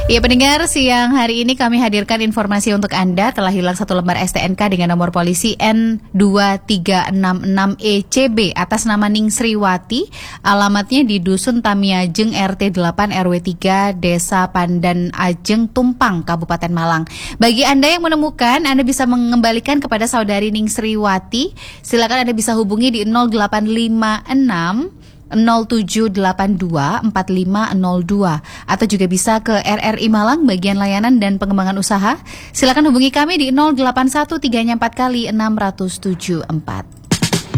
Ya pendengar, siang hari ini kami hadirkan informasi untuk Anda. Telah hilang satu lembar STNK dengan nomor polisi N2366ECB atas nama Ning Sriwati. Alamatnya di Dusun Tamiajeng RT 8 RW 3 Desa Pandan Ajeng Tumpang, Kabupaten Malang. Bagi Anda yang menemukan, Anda bisa mengembalikan kepada saudari Ning Sriwati. Silakan Anda bisa hubungi di 0856 0782 4502 atau juga bisa ke RRI Malang bagian layanan dan pengembangan usaha. Silakan hubungi kami di 081 3 4 kali 674.